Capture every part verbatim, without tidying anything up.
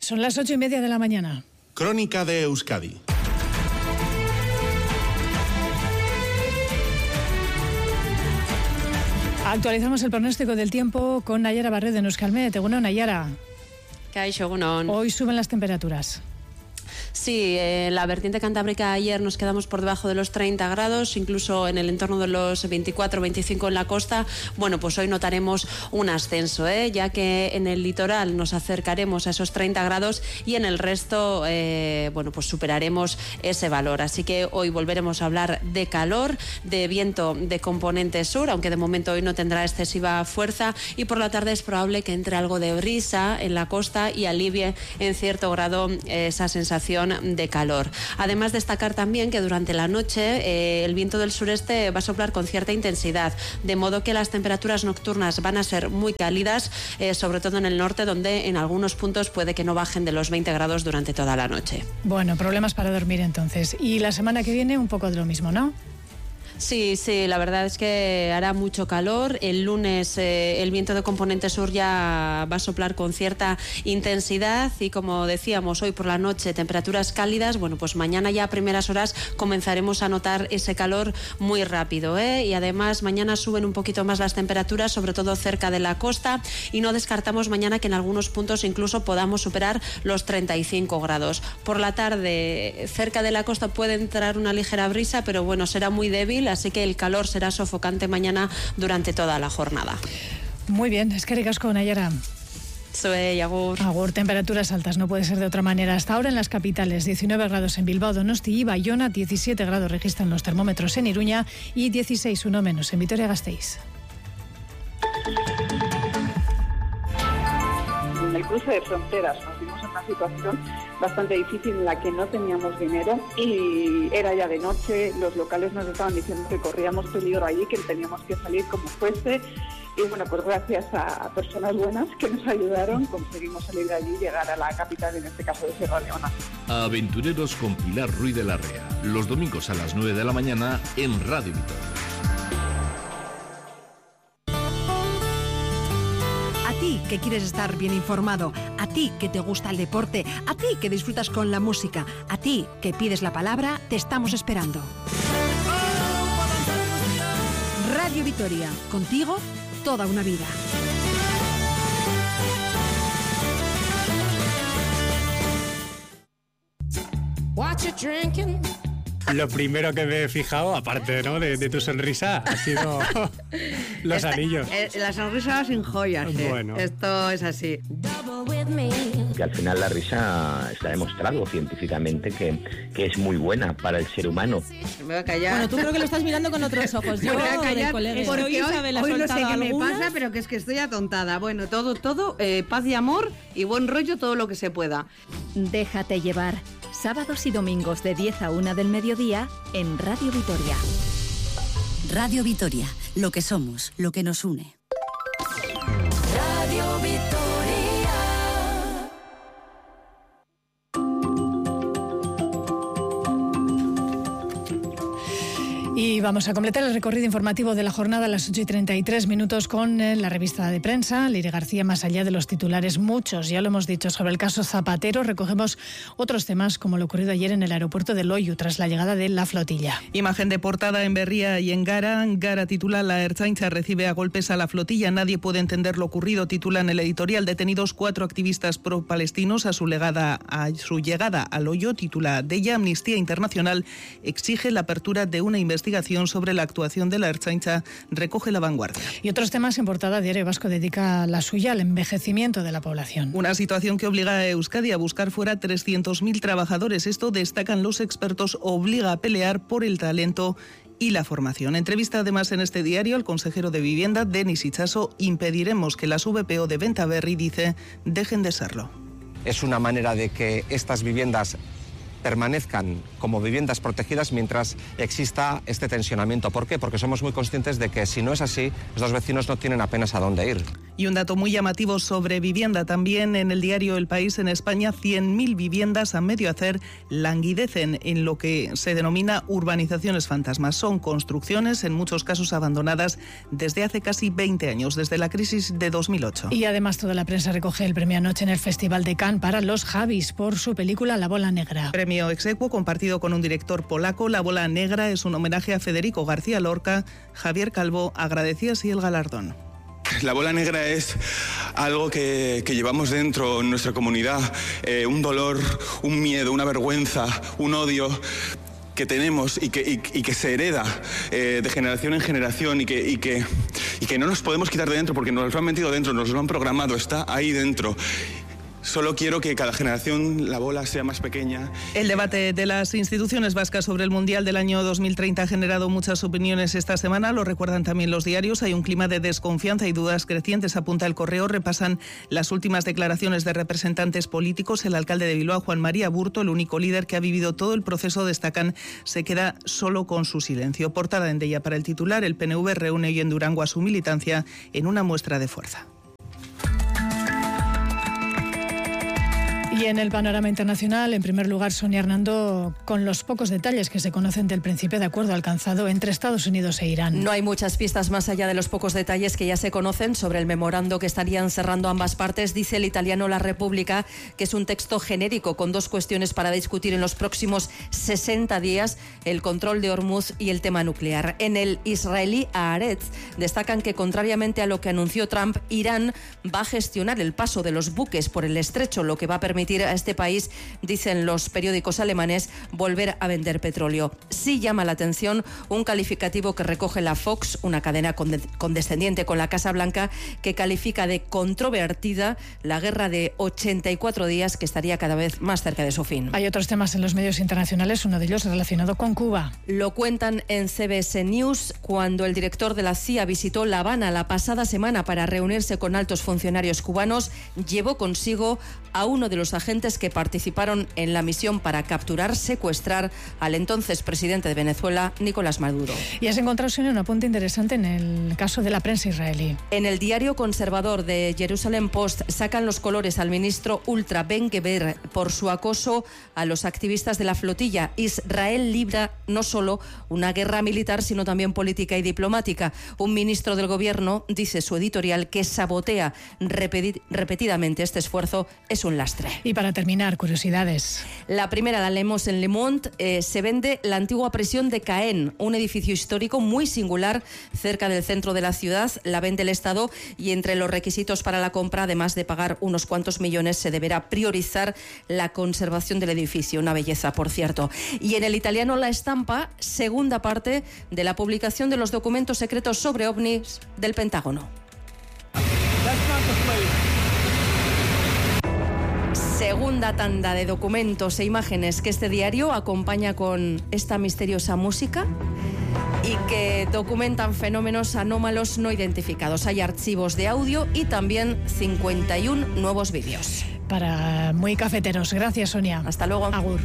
Son las ocho y media de la mañana. Crónica de Euskadi. Actualizamos el pronóstico del tiempo con Nayara Barredo en Euskalmet. Egunon, Nayara. Kaixo, egunon. Hoy suben las temperaturas. Sí, en eh, la vertiente cantábrica ayer nos quedamos por debajo de los treinta grados, incluso en el entorno de los veinticuatro, veinticinco en la costa. Bueno, pues hoy notaremos un ascenso, ¿eh? ya que en el litoral nos acercaremos a esos treinta grados y en el resto, eh, bueno, pues superaremos ese valor. Así que hoy volveremos a hablar de calor, de viento de componente sur, aunque de momento hoy no tendrá excesiva fuerza, y por la tarde es probable que entre algo de brisa en la costa y alivie en cierto grado eh, esa sensación de calor. Además, destacar también que durante la noche eh, el viento del sureste va a soplar con cierta intensidad, de modo que las temperaturas nocturnas van a ser muy cálidas, eh, sobre todo en el norte, donde en algunos puntos puede que no bajen de los veinte grados durante toda la noche. Bueno, problemas para dormir entonces. Y la semana que viene un poco de lo mismo, ¿no? Sí, sí, la verdad es que hará mucho calor. El lunes eh, el viento de componente sur ya va a soplar con cierta intensidad y, como decíamos, hoy por la noche temperaturas cálidas. Bueno, pues mañana ya a primeras horas comenzaremos a notar ese calor muy rápido, ¿eh? Y además mañana suben un poquito más las temperaturas, sobre todo cerca de la costa, y no descartamos mañana que en algunos puntos incluso podamos superar los treinta y cinco grados. Por la tarde cerca de la costa puede entrar una ligera brisa, pero bueno, será muy débil, así que el calor será sofocante mañana durante toda la jornada. Muy bien, es que ricasco, Nayara. Soy agur. Agur, temperaturas altas, no puede ser de otra manera. Hasta ahora en las capitales, diecinueve grados en Bilbao, Donosti y Bayona, diecisiete grados registran los termómetros en Iruña y dieciséis, uno menos en Vitoria-Gasteiz. En el cruce de fronteras nos vimos en una situación bastante difícil en la que no teníamos dinero y era ya de noche, los locales nos estaban diciendo que corríamos peligro allí, que teníamos que salir como fuese, y bueno, pues gracias a personas buenas que nos ayudaron conseguimos salir de allí y llegar a la capital, en este caso de Sierra Leona. Aventureros con Pilar Ruiz de Larrea, los domingos a las nueve de la mañana en Radio Vitoria. A ti que quieres estar bien informado, a ti que te gusta el deporte, a ti que disfrutas con la música, a ti que pides la palabra, te estamos esperando. Radio Vitoria, contigo toda una vida. Lo primero que me he fijado, aparte, ¿no?, de, de tu sonrisa, ha sido los Esta, anillos. Eh, la sonrisa sin joyas, ¿eh? Bueno. Esto es así. Que al final la risa está demostrado científicamente que, que es muy buena para el ser humano. Me voy a callar. Bueno, tú creo que lo estás mirando con otros ojos. Yo me voy a callar porque hoy, hoy, Isabel, hoy no sé qué algunas. me pasa, pero que es que estoy atontada. Bueno, todo, todo, eh, paz y amor y buen rollo, todo lo que se pueda. Déjate llevar. Sábados y domingos de diez a una del mediodía en Radio Vitoria. Radio Vitoria, lo que somos, lo que nos une. Radio Vitoria. Y vamos a completar el recorrido informativo de la jornada a las ocho y treinta y tres minutos con eh, la revista de prensa. Leire García, más allá de los titulares, muchos, ya lo hemos dicho, sobre el caso Zapatero, recogemos otros temas como lo ocurrido ayer en el aeropuerto de Loiu tras la llegada de la flotilla. Imagen de portada en Berria y en Gara. Gara titula: La Ertzaintza recibe a golpes a la flotilla. Nadie puede entender lo ocurrido, titula en el editorial. Detenidos cuatro activistas pro-palestinos a su, legada, a su llegada a Loiu, titula Deia. Amnistía Internacional exige la apertura de una investigación sobre la actuación de la Ertzaintza, recoge La Vanguardia. Y otros temas en portada. Diario Vasco dedica la suya al envejecimiento de la población. Una situación que obliga a Euskadi a buscar fuera trescientos mil trabajadores. Esto, destacan los expertos, obliga a pelear por el talento y la formación. Entrevista además en este diario al consejero de Vivienda, Denis Itxaso. Impediremos que las V P O de Bentaberri, dice, dejen de serlo. Es una manera de que estas viviendas permanezcan como viviendas protegidas mientras exista este tensionamiento. ¿Por qué? Porque somos muy conscientes de que si no es así, los vecinos no tienen apenas a dónde ir. Y un dato muy llamativo sobre vivienda también en el diario El País. En España, cien mil viviendas a medio hacer languidecen en lo que se denomina urbanizaciones fantasmas. Son construcciones, en muchos casos abandonadas desde hace casi veinte años, desde la crisis de dos mil ocho. Y además toda la prensa recoge el premio anoche en el Festival de Cannes para los Javis por su película La Bola Negra. Premio exequo compartido con un director polaco. La Bola Negra es un homenaje a Federico García Lorca. Javier Calvo agradecía así el galardón. La bola negra es algo que, que llevamos dentro en nuestra comunidad, eh, un dolor, un miedo, una vergüenza, un odio que tenemos y que, y, y que se hereda eh, de generación en generación y que, y, que, y que no nos podemos quitar de dentro porque nos lo han metido dentro, nos lo han programado, está ahí dentro. Solo quiero que cada generación la bola sea más pequeña. El debate de las instituciones vascas sobre el Mundial del año dos mil treinta ha generado muchas opiniones esta semana. Lo recuerdan también los diarios. Hay un clima de desconfianza y dudas crecientes, apunta El Correo. Repasan las últimas declaraciones de representantes políticos. El alcalde de Bilbao, Juan María Burto, el único líder que ha vivido todo el proceso, destacan, se queda solo con su silencio. Portada en Deia para el titular. El P N V reúne hoy en Durango a su militancia en una muestra de fuerza. Y en el panorama internacional, en primer lugar, Sonia Hernando, con los pocos detalles que se conocen del principio de acuerdo alcanzado entre Estados Unidos e Irán. No hay muchas pistas más allá de los pocos detalles que ya se conocen sobre el memorando que estarían cerrando ambas partes. Dice el italiano La República que es un texto genérico con dos cuestiones para discutir en los próximos sesenta días, el control de Hormuz y el tema nuclear. En el israelí Haaretz destacan que, contrariamente a lo que anunció Trump, Irán va a gestionar el paso de los buques por el estrecho, lo que va a permitir a este país, dicen los periódicos alemanes, volver a vender petróleo. Sí llama la atención un calificativo que recoge la Fox, una cadena condescendiente con la Casa Blanca, que califica de controvertida la guerra de ochenta y cuatro días que estaría cada vez más cerca de su fin. Hay otros temas en los medios internacionales, uno de ellos relacionado con Cuba. Lo cuentan en C B S News cuando el director de la C I A visitó La Habana la pasada semana para reunirse con altos funcionarios cubanos. Llevó consigo a uno de los agentes que participaron en la misión para capturar, secuestrar al entonces presidente de Venezuela, Nicolás Maduro. Y has encontrado, Sonia, un apunte interesante en el caso de la prensa israelí. En el diario conservador de Jerusalem Post sacan los colores al ministro ultra Ben Gvir por su acoso a los activistas de la flotilla. Israel libra no solo una guerra militar, sino también política y diplomática. Un ministro del gobierno dice su editorial que sabotea repeti- repetidamente este esfuerzo es un lastre. Y para terminar, curiosidades. La primera la leemos en Le Monde. Eh, se vende la antigua prisión de Caen, un edificio histórico muy singular cerca del centro de la ciudad. La vende el Estado y entre los requisitos para la compra, además de pagar unos cuantos millones, se deberá priorizar la conservación del edificio. Una belleza, por cierto. Y en el italiano La Estampa, segunda parte de la publicación de los documentos secretos sobre ovnis del Pentágono. Segunda tanda de documentos e imágenes que este diario acompaña con esta misteriosa música y que documentan fenómenos anómalos no identificados. Hay archivos de audio y también cincuenta y uno nuevos vídeos. Para muy cafeteros. Gracias, Sonia. Hasta luego. Agur.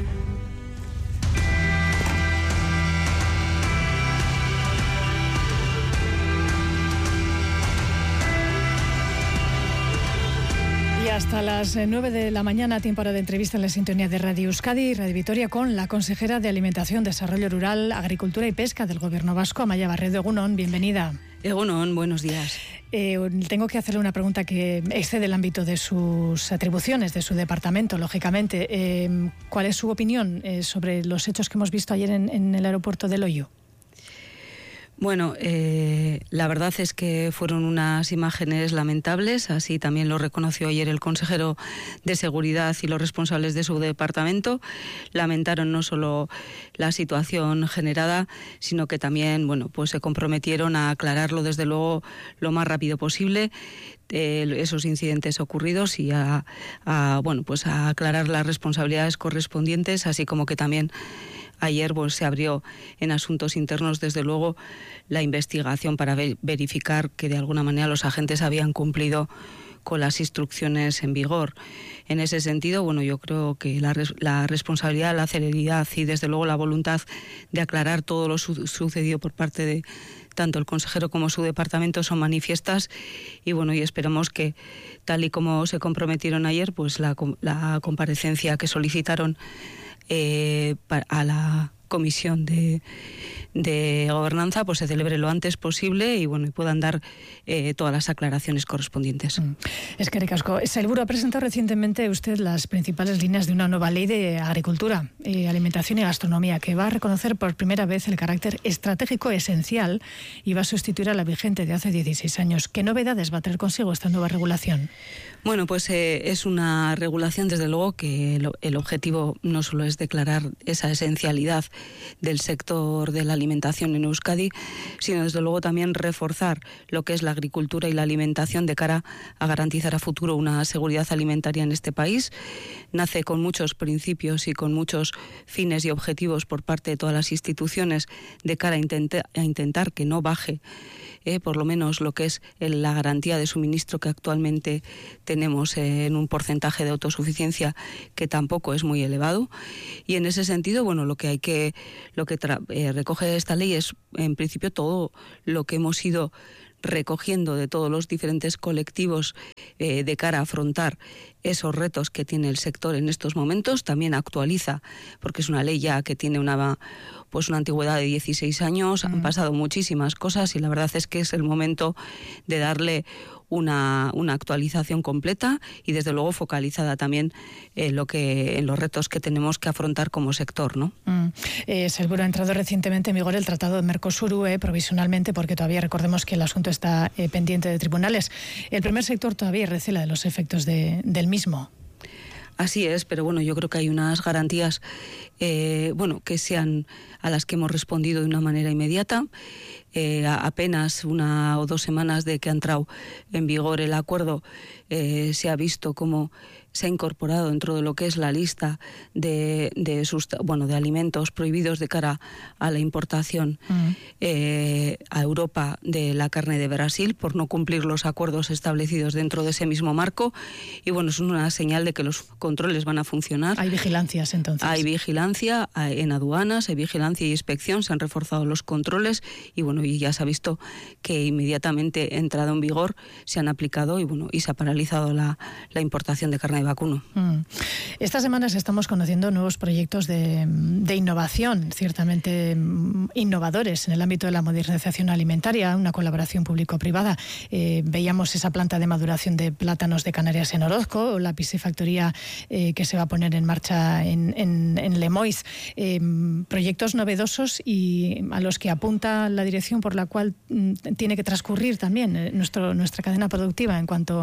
Hasta las nueve de la mañana, tiempo de entrevista en la sintonía de Radio Euskadi y Radio Vitoria con la consejera de Alimentación, Desarrollo Rural, Agricultura y Pesca del Gobierno Vasco, Amaia Barredo. Egunon, bienvenida. Egunon, buenos días. Eh, tengo que hacerle una pregunta que excede el ámbito de sus atribuciones, de su departamento, lógicamente. Eh, ¿Cuál es su opinión eh, sobre los hechos que hemos visto ayer en, en el aeropuerto de Loiu? Bueno, eh, la verdad es que fueron unas imágenes lamentables, así también lo reconoció ayer el consejero de Seguridad y los responsables de su departamento. Lamentaron no solo la situación generada, sino que también, bueno, pues se comprometieron a aclararlo desde luego lo más rápido posible, eh, esos incidentes ocurridos y a, a, bueno, pues a aclarar las responsabilidades correspondientes, así como que también ayer pues, se abrió en asuntos internos, desde luego, la investigación para ver, verificar que de alguna manera los agentes habían cumplido con las instrucciones en vigor. En ese sentido, bueno, yo creo que la, res, la responsabilidad, la celeridad y desde luego la voluntad de aclarar todo lo su, sucedido por parte de tanto el consejero como su departamento son manifiestas y bueno, y esperamos que tal y como se comprometieron ayer, pues la, la comparecencia que solicitaron eh, a la comisión de, de gobernanza pues se celebre lo antes posible y bueno y puedan dar eh, todas las aclaraciones correspondientes. Mm. Es que ricasco. Sailburu, ha presentado recientemente usted las principales líneas de una nueva ley de agricultura, eh, alimentación y gastronomía que va a reconocer por primera vez el carácter estratégico esencial y va a sustituir a la vigente de hace dieciséis años. ¿Qué novedades va a traer consigo esta nueva regulación? Bueno, pues eh, es una regulación, desde luego, que el, el objetivo no solo es declarar esa esencialidad del sector de la alimentación en Euskadi, sino desde luego también reforzar lo que es la agricultura y la alimentación de cara a garantizar a futuro una seguridad alimentaria en este país. Nace con muchos principios y con muchos fines y objetivos por parte de todas las instituciones de cara a, intenta, a intentar que no baje Eh, por lo menos lo que es el, la garantía de suministro que actualmente tenemos eh, en un porcentaje de autosuficiencia que tampoco es muy elevado y en ese sentido bueno lo que hay que lo que tra, eh, recoge esta ley es en principio todo lo que hemos ido recogiendo de todos los diferentes colectivos eh, de cara a afrontar esos retos que tiene el sector en estos momentos. También actualiza, porque es una ley ya que tiene una pues una antigüedad de dieciséis años, mm. han pasado muchísimas cosas y la verdad es que es el momento de darle una, una actualización completa y desde luego focalizada también en lo que en los retos que tenemos que afrontar como sector, ¿no? Mm. Eh, Sailburu, ha entrado recientemente en vigor el Tratado de Mercosur U E provisionalmente porque todavía recordemos que el asunto está eh, pendiente de tribunales. El primer sector todavía recela de los efectos de, del mismo. Así es, pero bueno, yo creo que hay unas garantías eh, bueno, que sean a las que hemos respondido de una manera inmediata. Eh, a, apenas una o dos semanas de que ha entrado en vigor el acuerdo, eh, se ha visto cómo se ha incorporado dentro de lo que es la lista de, de, sus, bueno, de alimentos prohibidos de cara a la importación mm. eh, a Europa de la carne de Brasil por no cumplir los acuerdos establecidos dentro de ese mismo marco y bueno, es una señal de que los controles van a funcionar. Hay vigilancias entonces. Hay vigilancia en aduanas, hay vigilancia y inspección, se han reforzado los controles y bueno, y ya se ha visto que inmediatamente entrado en vigor se han aplicado y bueno, y se ha paralizado la, la importación de carne de vacuno. Mm. Estas semanas estamos conociendo nuevos proyectos de, de innovación, ciertamente innovadores en el ámbito de la modernización alimentaria, una colaboración público-privada. Eh, veíamos esa planta de maduración de plátanos de Canarias en Orozco, o la piscifactoría eh, que se va a poner en marcha en, en, en Lemoiz. Eh, proyectos novedosos y a los que apunta la dirección por la cual mm, tiene que transcurrir también eh, nuestro, nuestra cadena productiva en cuanto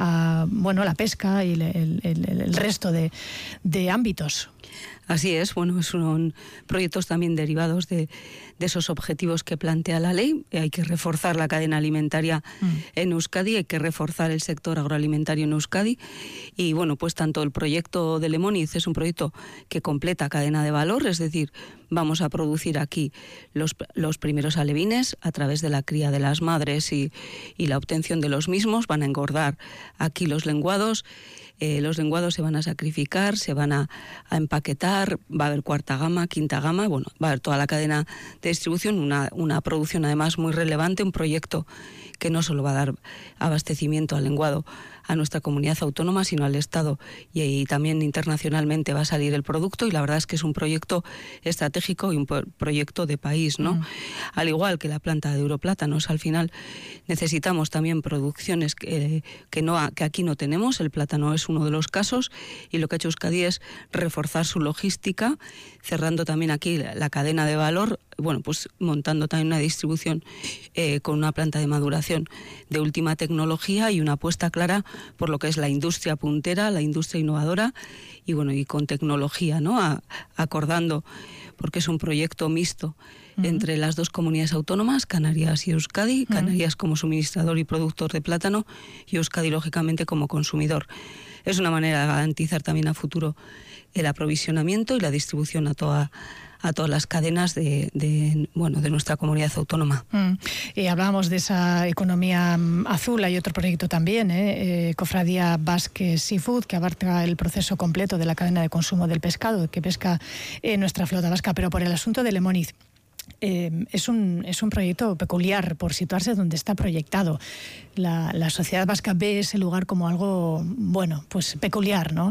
a bueno, la pesca y le, El, el, el resto de, de ámbitos. Así es, bueno, son proyectos también derivados de, de esos objetivos que plantea la ley. Hay que reforzar la cadena alimentaria mm. en Euskadi, hay que reforzar el sector agroalimentario en Euskadi y bueno, pues tanto el proyecto de Lemoniz es un proyecto que completa cadena de valor, es decir, vamos a producir aquí los, los primeros alevines a través de la cría de las madres y, y la obtención de los mismos, van a engordar aquí los lenguados. Eh, los lenguados se van a sacrificar, se van a, a empaquetar, va a haber cuarta gama, quinta gama, bueno, va a haber toda la cadena de distribución, una, una producción además muy relevante, un proyecto que no solo va a dar abastecimiento al lenguado a nuestra comunidad autónoma, sino al Estado y, y también internacionalmente va a salir el producto y la verdad es que es un proyecto estratégico y un proyecto de país, ¿no? Mm. Al igual que la planta de Europlátanos, al final necesitamos también producciones que, que, no, que aquí no tenemos, el plátano es uno de los casos y lo que ha hecho Euskadi es reforzar su logística, cerrando también aquí la, la cadena de valor, bueno, pues montando también una distribución eh, con una planta de maduración de última tecnología y una apuesta clara por lo que es la industria puntera, la industria innovadora y bueno, y con tecnología, ¿no? A, acordando, porque es un proyecto mixto uh-huh. entre las dos comunidades autónomas, Canarias y Euskadi, uh-huh. Canarias como suministrador y productor de plátano y Euskadi lógicamente como consumidor. es una manera de garantizar también a futuro el aprovisionamiento y la distribución a toda a todas las cadenas de, de bueno de nuestra comunidad autónoma. Mm. Y hablábamos de esa economía azul. Hay otro proyecto también, ¿eh? Eh, Cofradía Basque Seafood, que abarca el proceso completo de la cadena de consumo del pescado que pesca eh, nuestra flota vasca. Pero por el asunto de Lemoniz, Eh, es un es un proyecto peculiar por situarse donde está proyectado. La, la sociedad vasca ve ese lugar como algo, bueno, pues peculiar, ¿no?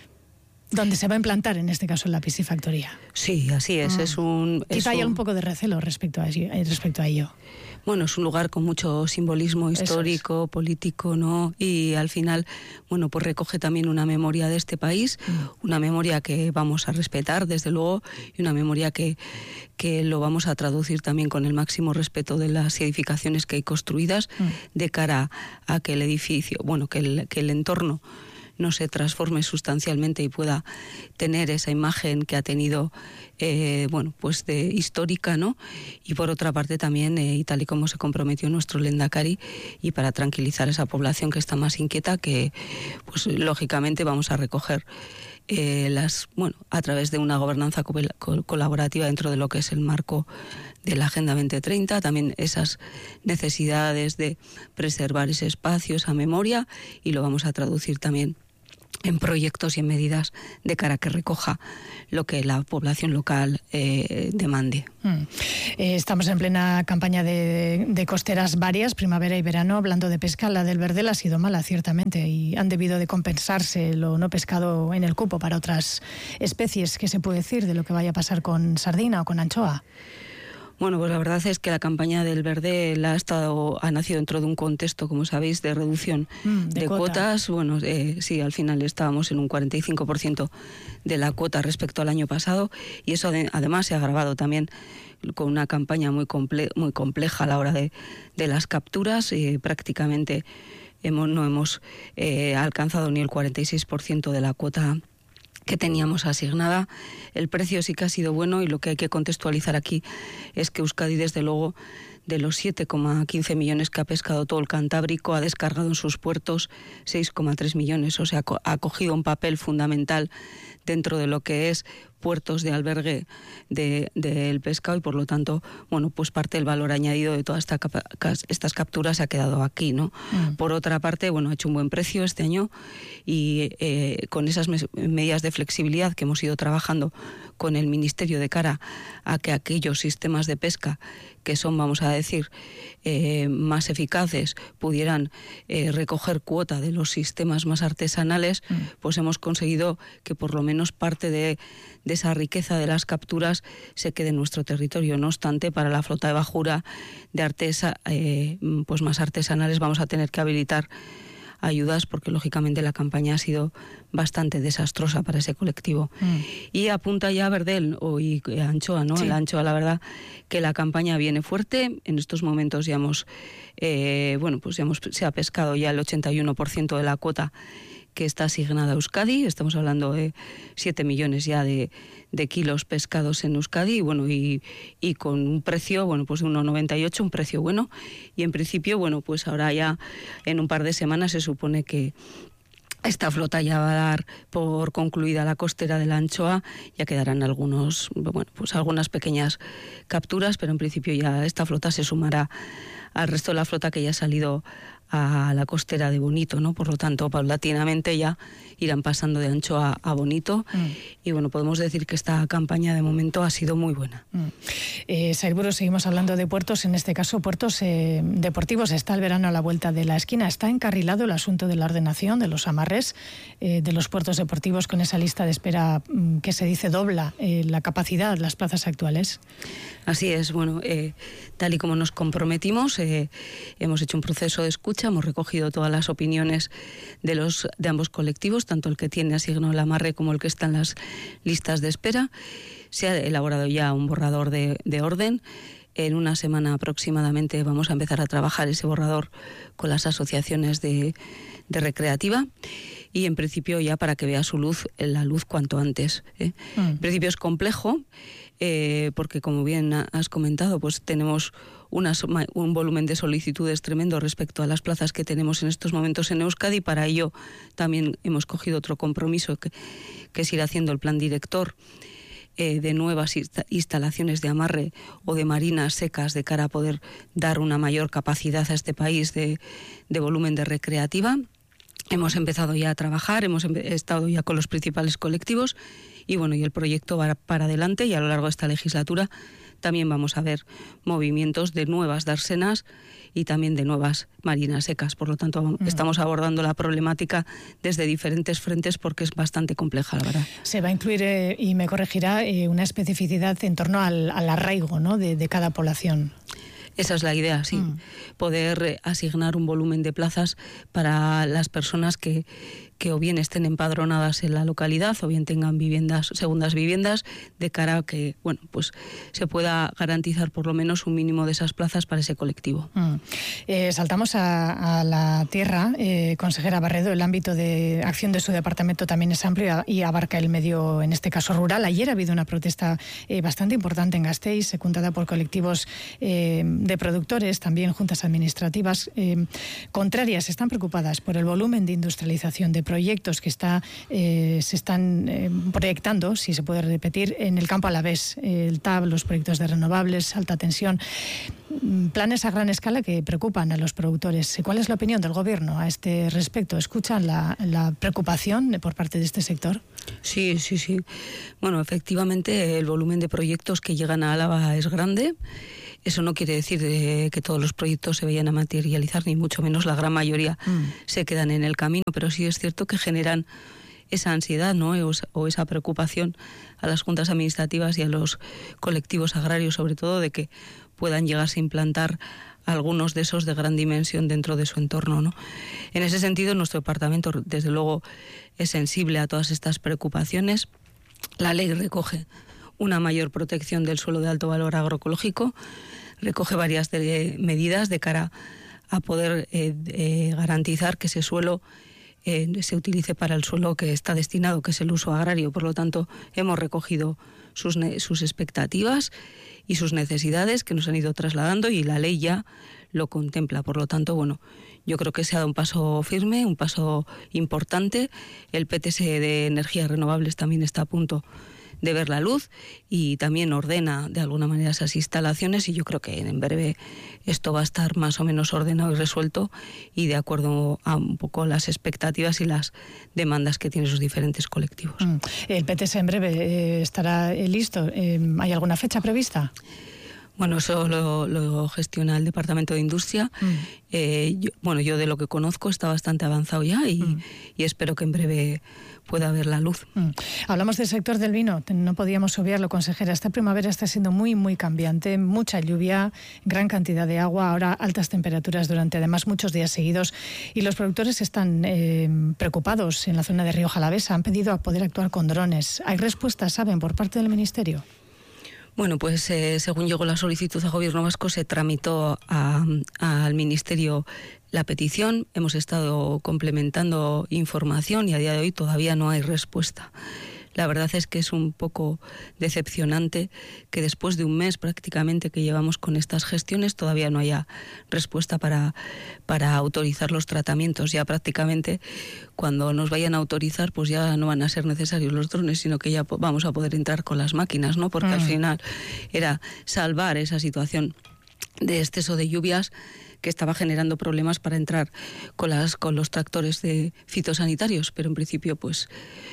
Donde se va a implantar, en este caso, la piscifactoría. Sí, así es. Ah. Es un... Quizá es haya un... un poco de recelo respecto a, respecto a ello. Bueno, es un lugar con mucho simbolismo histórico, es. político, ¿no? Y al final, bueno, pues recoge también una memoria de este país, mm. una memoria que vamos a respetar, desde luego, y una memoria que, que lo vamos a traducir también con el máximo respeto de las edificaciones que hay construidas, mm. de cara a que el edificio, bueno, que el, que el entorno no se transforme sustancialmente y pueda tener esa imagen que ha tenido, eh, bueno, pues de histórica, ¿no? Y por otra parte también, eh, y tal y como se comprometió nuestro Lehendakari, y para tranquilizar a esa población que está más inquieta, que pues lógicamente vamos a recoger eh, las, bueno, a través de una gobernanza co- co- colaborativa dentro de lo que es el marco de la Agenda veinte treinta, también esas necesidades de preservar ese espacio, esa memoria, y lo vamos a traducir también en proyectos y en medidas de cara a que recoja lo que la población local eh, demande. Mm. Eh, estamos en plena campaña de, de costeras varias, primavera y verano. Hablando de pesca, la del Verdel ha sido mala, ciertamente, y han debido de compensarse lo no pescado en el cupo para otras especies. ¿Qué se puede decir de lo que vaya a pasar con sardina o con anchoa? Bueno, pues la verdad es que la campaña del Verdel ha estado ha nacido dentro de un contexto, como sabéis, de reducción mm, de, de cuotas. Bueno, eh, sí, al final estábamos en un cuarenta y cinco por ciento de la cuota respecto al año pasado, y eso de, además se ha agravado también con una campaña muy comple muy compleja a la hora de, de las capturas. Eh, prácticamente hemos, no hemos eh, alcanzado ni el cuarenta y seis por ciento de la cuota que teníamos asignada. El precio sí que ha sido bueno, y lo que hay que contextualizar aquí es que Euskadi, desde luego, de los siete coma quince millones que ha pescado todo el Cantábrico, ha descargado en sus puertos seis coma tres millones, o sea, ha cogido un papel fundamental dentro de lo que es puertos de albergue del de, pescado, y por lo tanto, bueno, pues parte del valor añadido de todas esta capa, estas capturas se ha quedado aquí, ¿no? Mm. Por otra parte, bueno, ha hecho un buen precio este año, y eh, con esas medidas de flexibilidad que hemos ido trabajando con el Ministerio de cara a que aquellos sistemas de pesca que son, vamos a decir, eh, más eficaces pudieran eh, recoger cuota de los sistemas más artesanales, mm. pues hemos conseguido que por lo menos parte de, de esa riqueza de las capturas se quede en nuestro territorio. No obstante, para la flota de bajura de artesa, eh, pues más artesanales, vamos a tener que habilitar ayudas, porque lógicamente la campaña ha sido bastante desastrosa para ese colectivo. Mm. Y apunta ya a Verdel o y a anchoa, ¿no? Sí. La anchoa, la verdad que la campaña viene fuerte. En estos momentos ya hemos, eh, bueno, pues ya hemos, se ha pescado ya el ochenta y uno por ciento de la cuota que está asignada a Euskadi. Estamos hablando de siete millones ya de, de kilos pescados en Euskadi, y bueno, y, y con un precio, bueno, pues de uno noventa y ocho, un precio bueno. Y en principio, bueno, pues ahora ya en un par de semanas se supone que esta flota ya va a dar por concluida la costera de la anchoa. Ya quedarán algunos, bueno, pues algunas pequeñas capturas, pero en principio ya esta flota se sumará al resto de la flota que ya ha salido a la costera de Bonito, ¿no? Por lo tanto, paulatinamente ya irán pasando de anchoa a Bonito. Mm. Y bueno, podemos decir que esta campaña de momento ha sido muy buena. Mm. Eh, Sailburu, seguimos hablando de puertos, en este caso puertos eh, deportivos. Está el verano a la vuelta de la esquina. Está encarrilado el asunto de la ordenación de los amarres eh, de los puertos deportivos, con esa lista de espera mm, que se dice dobla eh, la capacidad, las plazas actuales. Así es, bueno, eh, tal y como nos comprometimos, eh, hemos hecho un proceso de escucha, hemos recogido todas las opiniones de los de ambos colectivos, tanto el que tiene asignado el amarre como el que está en las listas de espera. Se ha elaborado ya un borrador de, de orden. En una semana aproximadamente vamos a empezar a trabajar ese borrador con las asociaciones de, de recreativa, y en principio ya para que vea su luz, la luz cuanto antes, ¿eh? Mm. En principio es complejo, eh, porque como bien has comentado, pues tenemos unas, un volumen de solicitudes tremendo respecto a las plazas que tenemos en estos momentos en Euskadi, y para ello también hemos cogido otro compromiso que, que es ir haciendo el plan director eh, de nuevas insta- instalaciones de amarre o de marinas secas de cara a poder dar una mayor capacidad a este país de, de volumen de recreativa. Hemos empezado ya a trabajar, hemos empe- estado ya con los principales colectivos y bueno, y el proyecto va para adelante, y a lo largo de esta legislatura también vamos a ver movimientos de nuevas dársenas y también de nuevas marinas secas. Por lo tanto, mm. estamos abordando la problemática desde diferentes frentes porque es bastante compleja, la verdad. Se va a incluir, eh, y me corregirá, eh, una especificidad en torno al, al arraigo, ¿no?, de, de cada población. Esa es la idea, sí. Mm. Poder asignar un volumen de plazas para las personas que, que o bien estén empadronadas en la localidad o bien tengan viviendas, segundas viviendas, de cara a que, bueno, pues se pueda garantizar por lo menos un mínimo de esas plazas para ese colectivo. Mm. Eh, saltamos a, a la tierra. Eh, consejera Barredo, el ámbito de acción de su departamento también es amplio y abarca el medio, en este caso rural. Ayer ha habido una protesta eh, bastante importante en Gasteiz, secundada por colectivos eh, de productores, también juntas administrativas eh, contrarias. Están preocupadas por el volumen de industrialización de proyectos que está, eh, se están eh, proyectando, si se puede repetir, en el campo alavés, eh, el T A B, los proyectos de renovables, alta tensión, planes a gran escala que preocupan a los productores. ¿Cuál es la opinión del Gobierno a este respecto? ¿Escuchan la, la preocupación por parte de este sector? Sí, sí, sí. Bueno, efectivamente el volumen de proyectos que llegan a Álava es grande. Eso no quiere decir eh, que todos los proyectos se vayan a materializar, ni mucho menos la gran mayoría mm. se quedan en el camino, pero sí es cierto que generan esa ansiedad, ¿no?, o esa preocupación a las juntas administrativas y a los colectivos agrarios, sobre todo, de que puedan llegarse a implantar algunos de esos de gran dimensión dentro de su entorno, ¿no? En ese sentido, nuestro departamento, desde luego, es sensible a todas estas preocupaciones. La ley recoge una mayor protección del suelo de alto valor agroecológico, recoge varias de, medidas de cara a poder eh, eh, garantizar que ese suelo eh, se utilice para el suelo que está destinado, que es el uso agrario. Por lo tanto, hemos recogido sus, sus expectativas y sus necesidades que nos han ido trasladando, y la ley ya lo contempla. Por lo tanto, bueno, yo creo que se ha dado un paso firme, un paso importante. El P T S de energías renovables también está a punto de ver la luz y también ordena de alguna manera esas instalaciones, y yo creo que en breve esto va a estar más o menos ordenado y resuelto y de acuerdo a un poco las expectativas y las demandas que tienen sus diferentes colectivos. Mm. El P T S en breve eh, estará listo. Eh, ¿hay alguna fecha prevista? Bueno, eso lo, lo gestiona el Departamento de Industria. Mm. Eh, yo, bueno, yo de lo que conozco está bastante avanzado ya y, mm. y espero que en breve pueda ver la luz. Mm. Hablamos del sector del vino, no podíamos obviarlo, consejera. Esta primavera está siendo muy, muy cambiante, mucha lluvia, gran cantidad de agua, ahora altas temperaturas durante además muchos días seguidos, y los productores están eh, preocupados en la zona de Rioja Alavesa. Han pedido a poder actuar con drones. ¿Hay respuestas, saben, por parte del Ministerio? Bueno, pues eh, según llegó la solicitud al Gobierno vasco, se tramitó a, a, al Ministerio la petición. Hemos estado complementando información y a día de hoy todavía no hay respuesta. La verdad es que es un poco decepcionante que después de un mes prácticamente que llevamos con estas gestiones todavía no haya respuesta para, para autorizar los tratamientos. Ya prácticamente cuando nos vayan a autorizar pues ya no van a ser necesarios los drones, sino que ya vamos a poder entrar con las máquinas, ¿no? Porque mm. al final era salvar esa situación de exceso de lluvias que estaba generando problemas para entrar con las con los tractores de fitosanitarios, pero en principio pues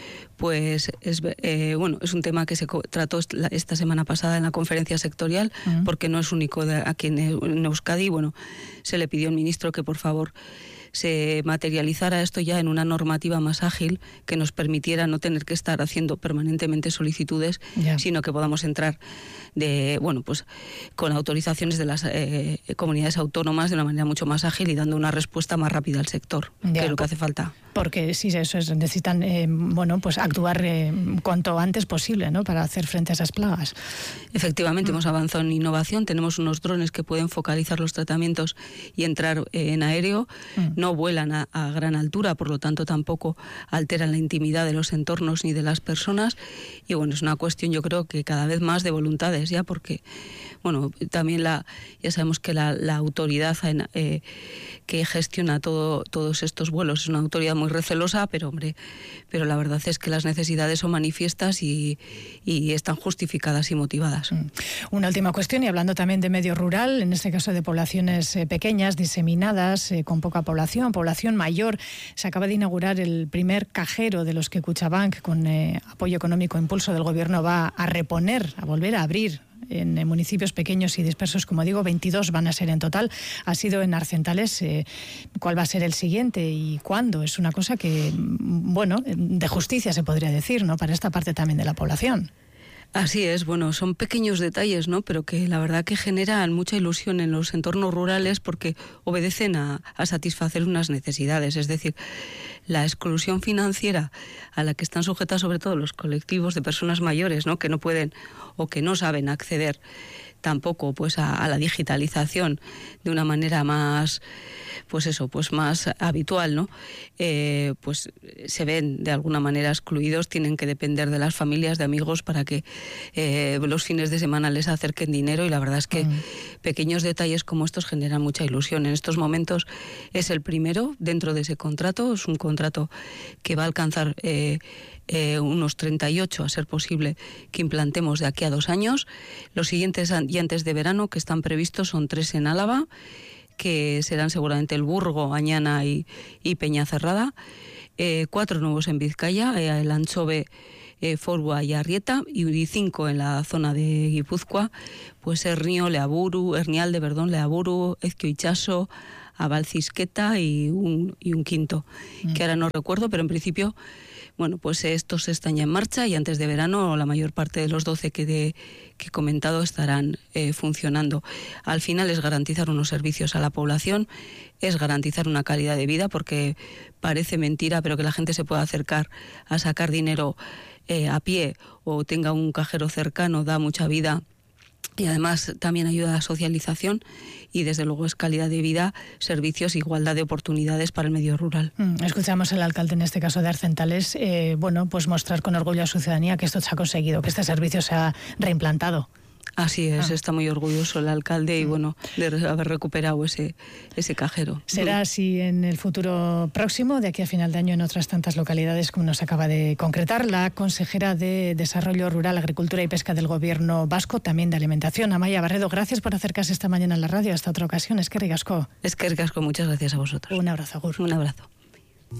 pues es eh, bueno es un tema que se trató esta semana pasada en la conferencia sectorial, uh-huh. porque no es único de aquí en, en Euskadi. Bueno, se le pidió al ministro que por favor se materializara esto ya en una normativa más ágil que nos permitiera no tener que estar haciendo permanentemente solicitudes, yeah. sino que podamos entrar de bueno pues con autorizaciones de las eh, comunidades autónomas de una manera mucho más ágil y dando una respuesta más rápida al sector, yeah. que es lo que hace falta. Porque sí, eso es, necesitan eh, bueno, pues actuar eh, cuanto antes posible, ¿no?, para hacer frente a esas plagas. Efectivamente, mm. hemos avanzado en innovación, tenemos unos drones que pueden focalizar los tratamientos y entrar eh, en aéreo, mm. no vuelan a, a gran altura, por lo tanto tampoco alteran la intimidad de los entornos ni de las personas, y bueno, es una cuestión yo creo que cada vez más de voluntades ya, porque bueno, también la ya sabemos que la, la autoridad eh, que gestiona todo, todos estos vuelos es una autoridad muy recelosa, pero hombre, pero la verdad es que las necesidades son manifiestas y, y están justificadas y motivadas. Mm. Una última cuestión, y hablando también de medio rural, en este caso de poblaciones eh, pequeñas, diseminadas, eh, con poca población, población mayor, se acaba de inaugurar el primer cajero de los que Kutxabank, con eh, apoyo económico e impulso del gobierno, va a reponer, a volver a abrir en eh, municipios pequeños y dispersos, como digo, veintidós van a ser en total. Ha sido en Arcentales. Eh, ¿Cuál va a ser el siguiente y cuándo? Es una cosa que, bueno, de justicia se podría decir, ¿no?, para esta parte también de la población. Así es, bueno, son pequeños detalles, ¿no?, pero que la verdad que generan mucha ilusión en los entornos rurales porque obedecen a, a satisfacer unas necesidades, es decir, la exclusión financiera a la que están sujetas sobre todo los colectivos de personas mayores, ¿no?, que no pueden o que no saben acceder tampoco pues a, a la digitalización de una manera más, pues eso, pues más habitual, ¿no? Eh, pues se ven de alguna manera excluidos, tienen que depender de las familias, de amigos para que eh, los fines de semana les acerquen dinero, y la verdad es que mm. pequeños detalles como estos generan mucha ilusión. En estos momentos es el primero dentro de ese contrato, es un contrato que va a alcanzar eh, Eh, unos treinta y ocho, a ser posible, que implantemos de aquí a dos años. Los siguientes y antes de verano que están previstos son tres en Álava, que serán seguramente el Burgo, Añana y, y Peñacerrada, eh, cuatro nuevos en Vizcaya, eh, el Anchove, eh, Forua y Arrieta, y cinco en la zona de Guipúzcoa, pues Hernio, Leaburu, Hernialde, perdón, Leaburu, Ezkio Itxaso, Abalzizqueta y un, y un quinto, mm. que ahora no recuerdo, pero en principio, bueno, pues estos están ya en marcha, y antes de verano la mayor parte de los doce que, de, que he comentado estarán eh, funcionando. Al final es garantizar unos servicios a la población, es garantizar una calidad de vida, porque parece mentira, pero que la gente se pueda acercar a sacar dinero eh, a pie o tenga un cajero cercano da mucha vida. Y además también ayuda a la socialización, y desde luego es calidad de vida, servicios, igualdad de oportunidades para el medio rural. Mm, escuchamos al alcalde, en este caso de Arcentales, eh, bueno, pues mostrar con orgullo a su ciudadanía que esto se ha conseguido, que este servicio se ha reimplantado. Así es, ah. está muy orgulloso el alcalde y bueno, de haber recuperado ese, ese cajero. Será así en el futuro próximo, de aquí a final de año, en otras tantas localidades, como nos acaba de concretar la consejera de Desarrollo Rural, Agricultura y Pesca del Gobierno Vasco, también de Alimentación, Amaia Barredo. Gracias por acercarse esta mañana a la radio. Hasta otra ocasión. Es que ricasco. Es que ricasco, muchas gracias a vosotros. Un abrazo, Agur. Un abrazo.